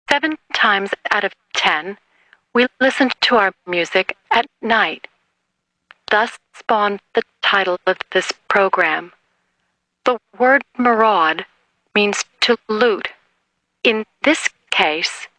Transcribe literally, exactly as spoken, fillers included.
Seven times out of ten, we listened to our music at night. Thus spawned the title of this program. The word maraud means to loot. In this case,